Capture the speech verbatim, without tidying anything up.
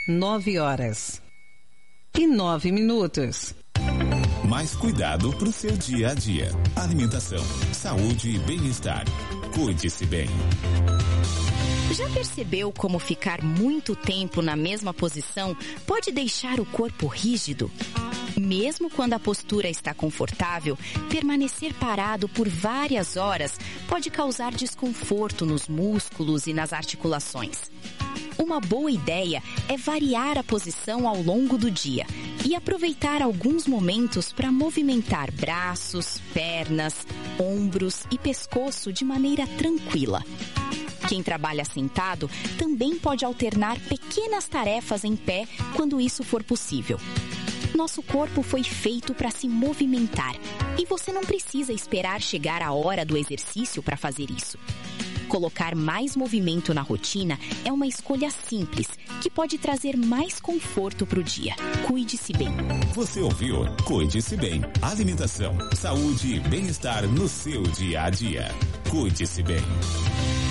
nove horas e nove minutos. Mais cuidado para o seu dia a dia. Alimentação, saúde e bem-estar. Cuide-se bem. Já percebeu como ficar muito tempo na mesma posição pode deixar o corpo rígido? Mesmo quando a postura está confortável, permanecer parado por várias horas pode causar desconforto nos músculos e nas articulações. Uma boa ideia é variar a posição ao longo do dia e aproveitar alguns momentos para movimentar braços, pernas, ombros e pescoço de maneira tranquila. Quem trabalha sentado também pode alternar pequenas tarefas em pé quando isso for possível. Nosso corpo foi feito para se movimentar e você não precisa esperar chegar a hora do exercício para fazer isso. Colocar mais movimento na rotina é uma escolha simples que pode trazer mais conforto para o dia. Cuide-se bem. Você ouviu? Cuide-se bem. Alimentação, saúde e bem-estar no seu dia a dia. Cuide-se bem.